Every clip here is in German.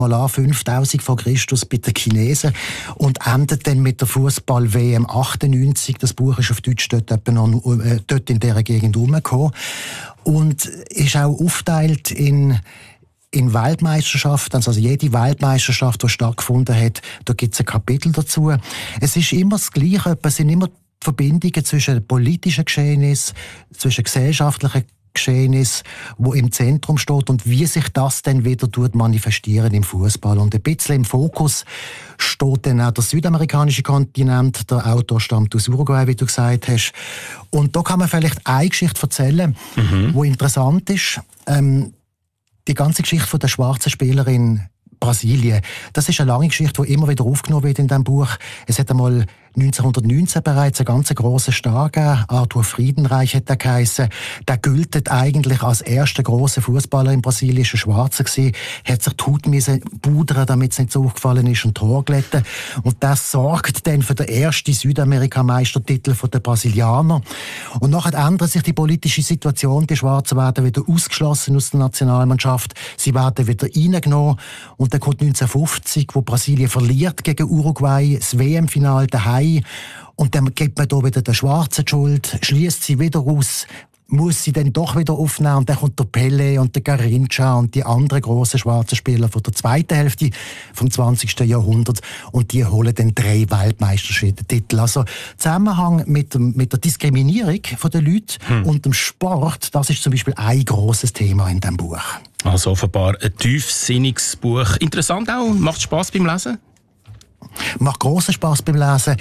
mal an, 5000 vor Christus bei den Chinesen und endet dann mit der Fußball-WM 98. Das Buch ist auf Deutsch dort in dieser Gegend herumgekommen und ist auch aufgeteilt in Weltmeisterschaften, also jede Weltmeisterschaft, die stattgefunden hat, da gibt es ein Kapitel dazu. Es ist immer das Gleiche, es sind immer Verbindungen zwischen politischen Geschehnissen, zwischen gesellschaftlichen Geschehnis, wo im Zentrum steht und wie sich das dann wieder manifestieren im Fußball. Und ein bisschen im Fokus steht dann auch der südamerikanische Kontinent. Der Autor stammt aus Uruguay, wie du gesagt hast. Und da kann man vielleicht eine Geschichte erzählen, die interessant ist. Die ganze Geschichte von der schwarzen Spielerin Brasilien. Das ist eine lange Geschichte, die immer wieder aufgenommen wird in diesem Buch. Es hat einmal 1919 bereits einen ganz grossen Star gegeben. Arthur Friedenreich hat er geheissen. Der gilt eigentlich als erster grosser Fußballer in Brasilien. Ist ein Schwarzer gewesen. Hat sich die Haut pudern, damit es nicht so aufgefallen ist, und Tor glätten. Und das sorgt dann für den ersten Südamerika-Meistertitel der Brasilianer. Und nachher ändert sich die politische Situation. Die Schwarzen werden wieder ausgeschlossen aus der Nationalmannschaft. Sie werden wieder reingenommen. Und dann kommt 1950, wo Brasilien verliert gegen Uruguay, das WM-Finale daheim. Und dann gibt man da wieder den Schwarzen die Schuld, schließt sie wieder aus, muss sie dann doch wieder aufnehmen. Und dann kommt der Pelé und der Garrincha und die anderen grossen schwarzen Spieler von der zweiten Hälfte vom 20. Jahrhundert. Und die holen dann 3 Weltmeistertitel. Also Zusammenhang mit der Diskriminierung der Leute und dem Sport, das ist zum Beispiel ein grosses Thema in diesem Buch. Also offenbar ein tiefsinniges Buch. Interessant auch, macht Spass beim Lesen? Macht grossen Spass beim Lesen.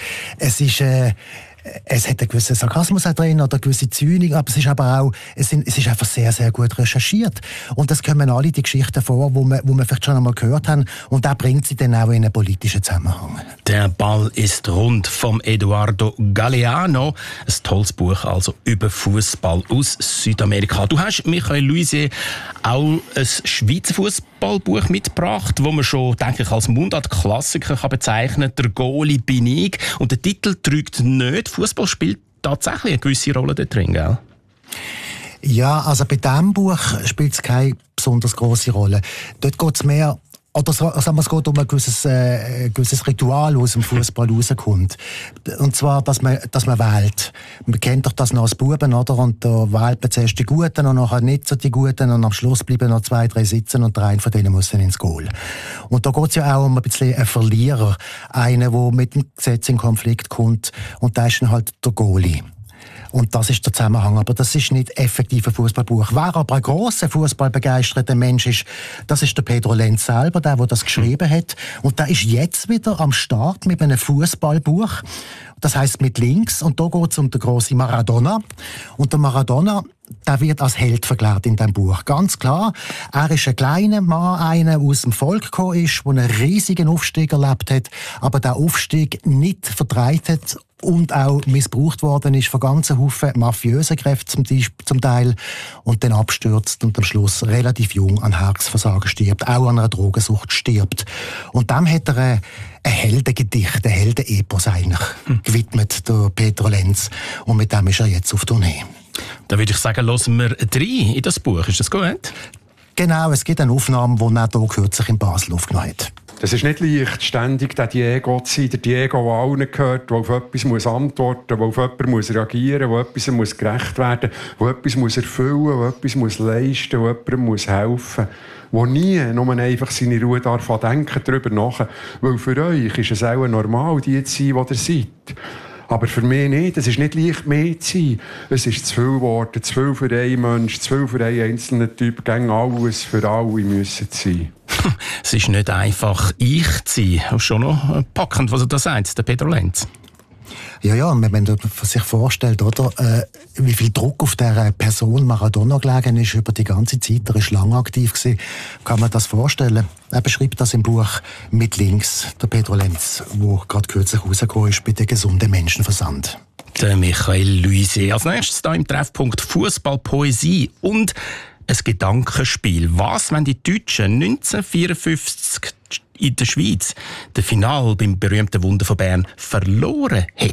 Es hat einen gewissen Sarkasmus auch drin oder eine gewisse Zynik, aber es ist aber auch, es ist einfach sehr, sehr gut recherchiert. Und das kommen alle die Geschichten vor, wo wir vielleicht schon einmal gehört haben. Und da bringt sie dann auch in einen politischen Zusammenhang. Der Ball ist rund vom Eduardo Galeano. Ein tolles Buch also über Fußball aus Südamerika. Du hast, Michael Luisier, auch ein Schweizer Fußballbuch mitgebracht, das man schon, denke ich, als Mundart-Klassiker bezeichnen kann. «Der Goalie bin ich». Und der Titel trügt nicht. Fußball spielt tatsächlich eine gewisse Rolle da drin, gell? Ja, also bei diesem Buch spielt es keine besonders grosse Rolle. Dort geht es mehr, oder sagen wir, es geht um ein gewisses Ritual, das aus dem Fußball rauskommt. Und zwar, dass man wählt. Man kennt doch das noch als Buben, oder? Und da wählt man zuerst die Guten und nachher nicht so die Guten und am Schluss bleiben noch 2, 3 sitzen und der eine von denen muss dann ins Goal. Und da geht es ja auch um ein bisschen einen Verlierer. Einen, der mit dem Gesetz in Konflikt kommt. Und da ist dann halt der Goalie. Und das ist der Zusammenhang. Aber das ist nicht effektiv ein Fußballbuch. Wer aber ein grosser fußballbegeisterter Mensch ist, das ist der Pedro Lenz selber, der das geschrieben hat. Und der ist jetzt wieder am Start mit einem Fußballbuch. Das heisst mit Links. Und da geht es um den grossen Maradona. Und der Maradona, der wird als Held verklärt in diesem Buch. Ganz klar. Er ist ein kleiner Mann, einer, der aus dem Volk gekommen ist, der einen riesigen Aufstieg erlebt hat, aber der Aufstieg nicht vertreibt hat und auch missbraucht worden ist von ganzen Haufen mafiösen Kräften zum Teil und dann abstürzt und am Schluss relativ jung an Herzversagen stirbt, auch an einer Drogensucht stirbt. Und dem hat er ein Heldengedicht, ein Heldenepos eigentlich gewidmet, der Pedro Lenz. Und mit dem ist er jetzt auf Tournee. Dann würde ich sagen, hören wir rein in das Buch. Ist das gut? Genau, es gibt eine Aufnahme, die er hier kürzlich in Basel aufgenommen hat. Das ist nicht leicht, ständig der Diego zu sein. Der Diego, der allen gehört, der auf etwas muss antworten muss, der auf jemanden muss reagieren muss, der etwas muss gerecht werden muss, der etwas muss erfüllen muss, der etwas muss leisten muss, der jemandem muss helfen muss. Der nie nur einfach seine Ruhe darf denken, darüber nach. Weil für euch ist es auch normal, die zu sein, die ihr seid. Aber für mich nicht. Es ist nicht leicht, mehr zu sein. Es ist zu viel Worte, zu viel für einen Mensch, zu viel für einen einzelnen Typ. Gegen alles für alle müssen sein. Es ist nicht einfach, ich zu sein. Schon noch packend, was er da sagt, der Pedro Lenz. Ja, wenn man sich vorstellt, oder, wie viel Druck auf der Person Maradona gelegen ist über die ganze Zeit, er ist lange aktiv gewesen, kann man das vorstellen. Er beschreibt das im Buch mit Links, der Pedro Lenz, wo gerade kürzlich rausgekommen ist bei der gesunden Menschenversand. Der Michael Luisier. Als nächstes hier im Treffpunkt Fußball, Poesie und ein Gedankenspiel. Was, wenn die Deutschen 1954 in der Schweiz das Finale beim berühmten Wunder von Bern verloren hätten?